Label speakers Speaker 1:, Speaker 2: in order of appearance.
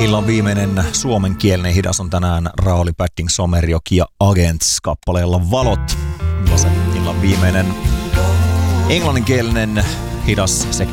Speaker 1: Illan viimeinen suomenkielinen hidas on tänään Rauli Padding, Somerjoki ja Agents kappaleella Valot. Ja se illan viimeinen englanninkielinen hidas sekä